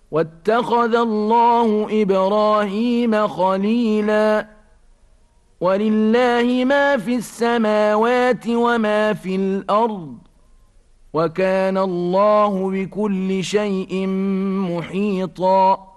واتخذ الله إبراهيم خليلا ولله ما في السماوات وما في الأرض وكان الله بكل شيء محيطا